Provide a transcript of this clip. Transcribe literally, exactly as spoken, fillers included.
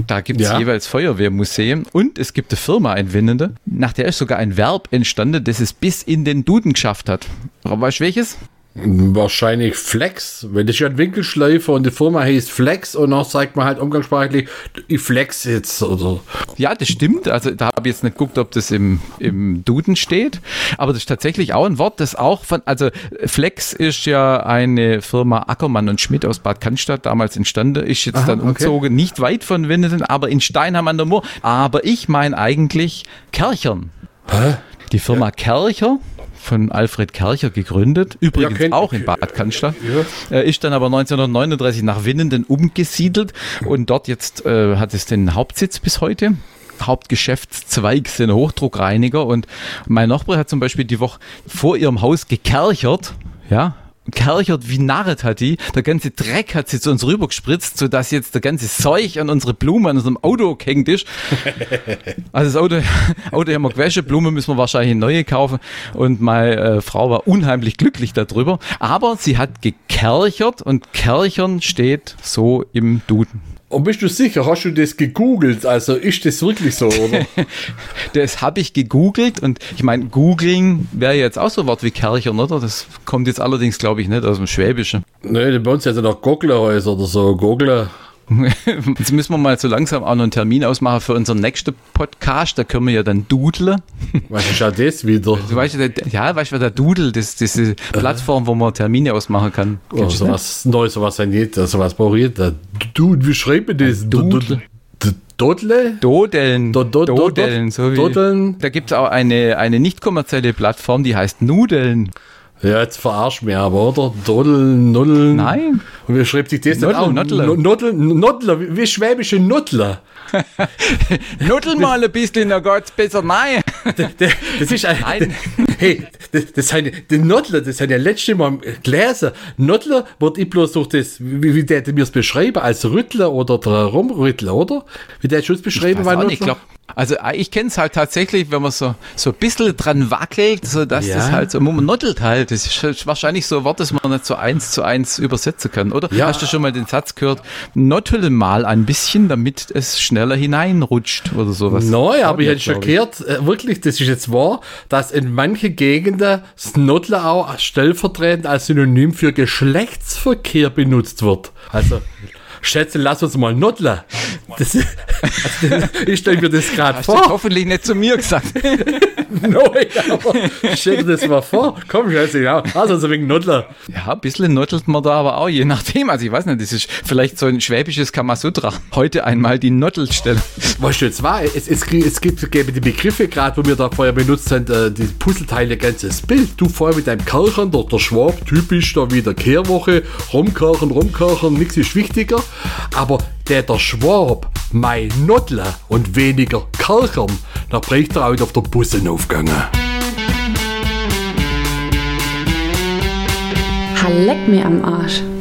Da gibt es Ja. jeweils Feuerwehrmuseen und es gibt eine Firma, ein Winnende, nach der ist sogar ein Verb entstanden, das es bis in den Duden geschafft hat. Weißt du welches? Wahrscheinlich Flex. Wenn das ja ein Winkelschleifer und die Firma heißt Flex und dann sagt man halt umgangssprachlich, ich flex jetzt oder. Ja, das stimmt. Also da habe ich jetzt nicht geguckt, ob das im, im Duden steht. Aber das ist tatsächlich auch ein Wort, das auch von, also Flex ist ja eine Firma Ackermann und Schmidt aus Bad Cannstatt damals entstanden, ist jetzt Aha, dann umgezogen, okay. nicht weit von Winnenden, aber in Steinheim an der Moor. Aber ich meine eigentlich Kerchern. Hä? Die Firma ja. Kercher, von Alfred Kercher gegründet, übrigens Ja, kenn- auch in Bad Cannstatt, Ja. äh, ist dann aber neunzehnhundertneununddreißig nach Winnenden umgesiedelt und dort jetzt äh, hat es den Hauptsitz bis heute. Hauptgeschäftszweig sind Hochdruckreiniger und mein Nachbar hat zum Beispiel die Woche vor ihrem Haus gekerchert, ja, kerchert wie Narret hat die. Der ganze Dreck hat sie zu uns rüber gespritzt, sodass jetzt der ganze Zeug an unsere Blume, an unserem Auto gehängt ist. Also das Auto, Auto haben wir gewaschen, Blume müssen wir wahrscheinlich eine neue kaufen und meine äh, Frau war unheimlich glücklich darüber. Aber sie hat gekerchert und Kerchern steht so im Duden. Und bist du sicher, hast du das gegoogelt? Also ist das wirklich so, oder? Das habe ich gegoogelt und ich meine, googeln wäre jetzt auch so ein Wort wie Kerchern, oder? Das kommt jetzt allerdings, glaube ich, nicht aus dem Schwäbischen. Nein, bei uns ja noch Googlerhäuser oder so, Googler. Jetzt müssen wir mal so langsam auch noch einen Termin ausmachen für unseren nächsten Podcast. Da können wir ja dann dudeln. Was ist ja das wieder? Du weißt ja, der, ja, weißt du, der Dudel, das, diese Plattform, wo man Termine ausmachen kann. Oh, sowas Neues, sowas ein nicht, sowas brauche ich nicht. Du, wie schreibt man das? Dudel. Dodle? Dodeln. Do- do- do- Dodeln. So wie, Dodeln. da gibt es auch eine, eine nicht kommerzielle Plattform, die heißt Nudeln. Ja, jetzt verarsch mich aber, oder? Dodeln, Nuddeln. Nein. Und wie schreibt sich das denn Noddle, auch? Noddle. Noddle, Noddler, wie wie schwäbische Noddler. Nuddel mal ein bisschen, dann geht's besser rein. Das ist ein, Nein. Hey, das, das sind, die Noddler, das sind ja letzte Mal gelesen. Noddler wird ich bloß durch das, wie, wie der mir es beschreiben, als Rüttler oder der Rumrüttler, oder? Wie der Schutz beschreiben Ich weiß auch nicht, glaub, also ich kenne es halt tatsächlich, wenn man so, so ein bisschen dran wackelt, so dass Ja. das halt so, man noddelt halt. Das ist halt wahrscheinlich so ein Wort, das man nicht so eins zu eins übersetzen kann, oder? Ja. Hast du schon mal den Satz gehört, noddle mal ein bisschen, damit es schneller hineinrutscht oder sowas? Nein, aber ich Ja, hätte schon glaub gehört, äh, wirklich, das ist jetzt wahr, dass in manchen Gegenden das Noddler auch stellvertretend als Synonym für Geschlechtsverkehr benutzt wird. Also, Schätze, lass uns mal Noddler. Das, also, ich stelle mir das gerade Hast du vor. hoffentlich nicht zu mir gesagt. Nein, aber stell dir das mal vor. Komm, Schätze, ja. Also, so wegen Noddler. Ja, ein bisschen noddelt man da aber auch, je nachdem. Also ich weiß nicht, das ist vielleicht so ein schwäbisches Kamasutra. Heute einmal die Noddelstelle. Weißt du, jetzt war, es, es, es gibt gäbe die Begriffe gerade, wo wir da vorher benutzt haben, äh, die Puzzleteile, ganzes Bild. Du vorher mit deinem Kerchern, der, der Schwab, typisch da wieder Kehrwoche, rumkerchen, rumkerchen, nichts ist wichtiger. Aber der, der Schwab, mein Noddler und weniger Kerchern, da bricht er auch auf der Bussen aufgegangen. Leck mir am Arsch.